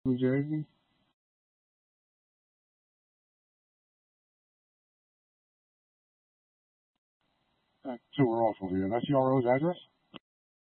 New Jersey. Two are off over here. That's your Rose address?